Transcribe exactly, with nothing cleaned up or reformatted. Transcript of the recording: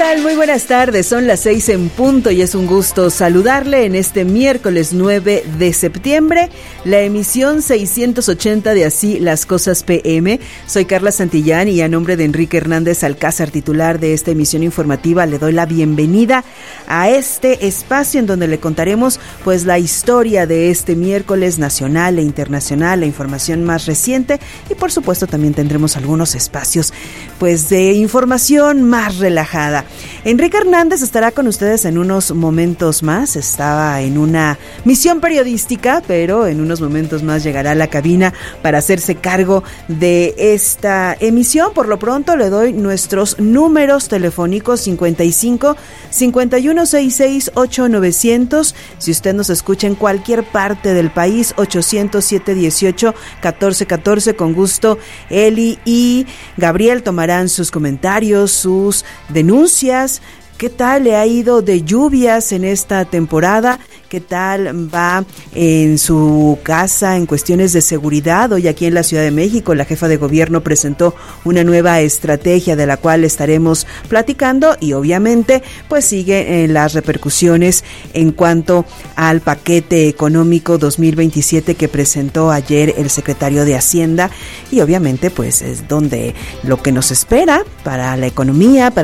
tal? Muy buenas tardes, son las seis en punto y es un gusto saludarle en este miércoles nueve de septiembre, la emisión seiscientos ochenta de Así las Cosas P M. Soy Carla Santillán y a nombre de Enrique Hernández Alcázar, titular de esta emisión informativa, le doy la bienvenida a este espacio en donde le contaremos pues la historia de este miércoles nacional e internacional, la información más reciente y por supuesto también tendremos algunos espacios pues de información más relajada. Enrique Hernández estará con ustedes en unos momentos más. Estaba en una misión periodística, pero en unos momentos más llegará a la cabina para hacerse cargo de esta emisión. Por lo pronto le doy nuestros números telefónicos: cincuenta y cinco, cincuenta y uno sesenta y seis, ocho novecientos. Si usted nos escucha en cualquier parte del país, ochocientos siete dieciocho catorce catorce. Con gusto Eli y Gabriel tomarán sus comentarios, sus denuncias. ¿Qué tal le ha ido de lluvias en esta temporada? ¿Qué tal va en su casa en cuestiones de seguridad? Hoy aquí en la Ciudad de México la jefa de gobierno presentó una nueva estrategia de la cual estaremos platicando y obviamente pues sigue en las repercusiones en cuanto al paquete económico dos mil veintisiete que presentó ayer el secretario de Hacienda y obviamente pues es donde lo que nos espera para la economía, para